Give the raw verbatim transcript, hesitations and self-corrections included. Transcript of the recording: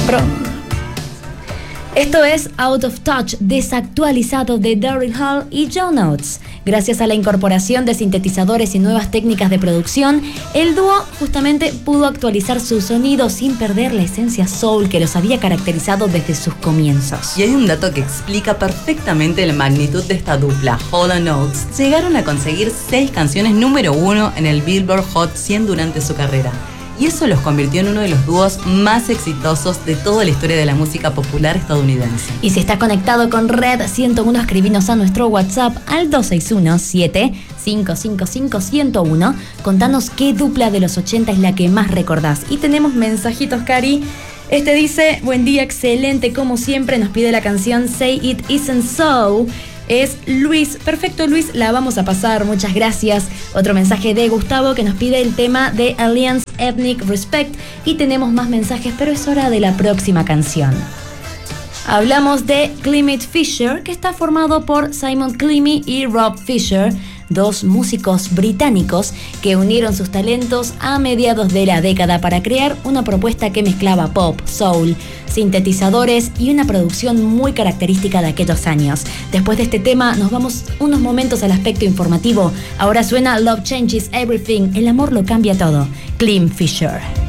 Pro. Esto es Out of Touch, desactualizado de Daryl Hall y John Oates. Gracias a la incorporación de sintetizadores y nuevas técnicas de producción, el dúo justamente pudo actualizar su sonido sin perder la esencia soul que los había caracterizado desde sus comienzos. Y hay un dato que explica perfectamente la magnitud de esta dupla. Hall and Oates llegaron a conseguir seis canciones número uno en el Billboard Hot cien durante su carrera. Y eso los convirtió en uno de los dúos más exitosos de toda la historia de la música popular estadounidense. Y si estás conectado con Red ciento uno, escribinos a nuestro WhatsApp al dos seis uno, siete cinco cinco cinco, uno cero uno. Contanos qué dupla de los ochenta es la que más recordás. Y tenemos mensajitos, Cari. Este dice: buen día, excelente, como siempre. Nos pide la canción Say It Isn't So. Es Luis. Perfecto, Luis, la vamos a pasar, muchas gracias. Otro mensaje de Gustavo que nos pide el tema de Alliance Ethnic Respect. Y tenemos más mensajes, pero es hora de la próxima canción. Hablamos de Climate Fisher, que está formado por Simon Clemmy y Rob Fisher, dos músicos británicos que unieron sus talentos a mediados de la década para crear una propuesta que mezclaba pop, soul, sintetizadores y una producción muy característica de aquellos años. Después de este tema nos vamos unos momentos al aspecto informativo. Ahora suena Love Changes Everything, el amor lo cambia todo. Clim Fisher.